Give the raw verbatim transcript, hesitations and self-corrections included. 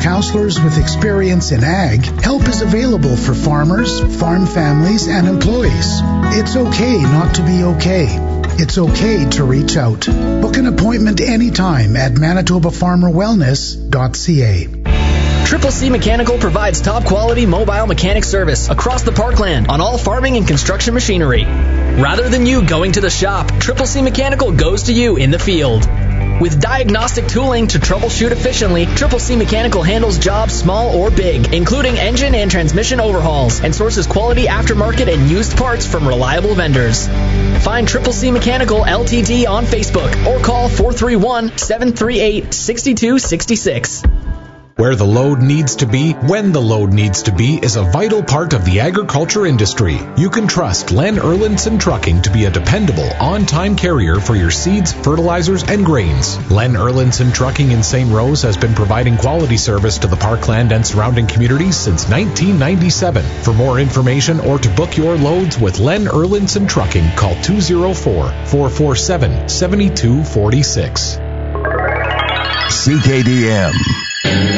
counselors with experience in ag, help is available for farmers, farm families, and employees. It's okay not to be okay. It's okay to reach out. Book an appointment anytime at manitoba farmer wellness dot c a. Triple C Mechanical provides top-quality mobile mechanic service across the Parkland on all farming and construction machinery. Rather than you going to the shop, Triple C Mechanical goes to you in the field. With diagnostic tooling to troubleshoot efficiently, Triple C Mechanical handles jobs small or big, including engine and transmission overhauls, and sources quality aftermarket and used parts from reliable vendors. Find Triple C Mechanical L T D on Facebook or call four three one, seven three eight, six two six six. Where the load needs to be, when the load needs to be, is a vital part of the agriculture industry. You can trust Len Erlinson Trucking to be a dependable, on-time carrier for your seeds, fertilizers, and grains. Len Erlinson Trucking in Saint Rose has been providing quality service to the Parkland and surrounding communities since nineteen ninety-seven. For more information or to book your loads with Len Erlinson Trucking, call two oh four, four four seven, seven two four six. C K D M.